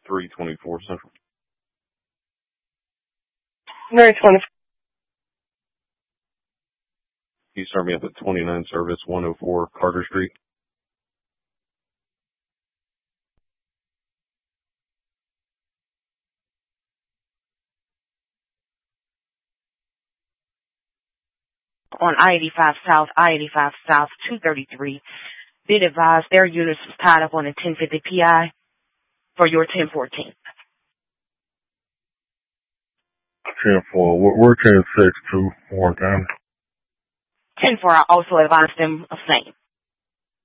324 Central. Very 20. You start me up at 29 Service 104 Carter Street. On I-85 South, I-85 South, 233. Be advised their units was tied up on a 1050 PI for your 1014. 10-4. We're 10-6 too. One time. 10-4, I also advised them of same.